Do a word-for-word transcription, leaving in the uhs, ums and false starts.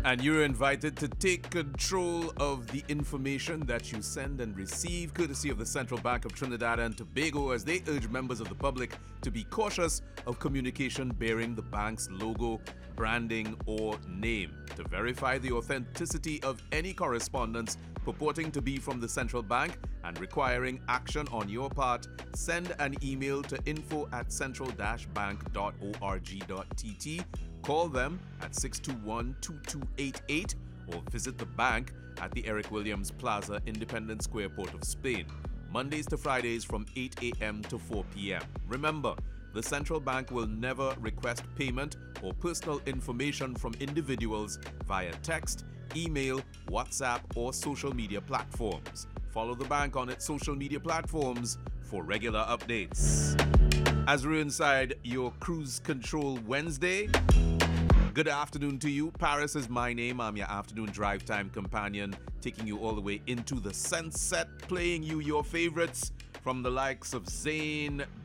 And you're invited to take control of the information that you send and receive, courtesy of the Central Bank of Trinidad and Tobago, as they urge members of the public to be cautious of communication bearing the bank's logo, branding, or name. To verify the authenticity of any correspondence purporting to be from the Central Bank and requiring action on your part, send an email to info at central dash bank dot org dot t t. Call them at six two one, two two eight eight or visit the bank at the Eric Williams Plaza, Independence Square, Port of Spain, Mondays to Fridays from eight a.m. to four p.m. Remember, the Central Bank will never request payment or personal information from individuals via text, email, WhatsApp, or social media platforms. Follow the bank on its social media platforms for regular updates. As we're inside your Cruise Control Wednesday, good afternoon to you. Paris is my name. I'm your afternoon drive time companion, taking you all the way into the sunset, playing you your favorites from the likes of Zayn,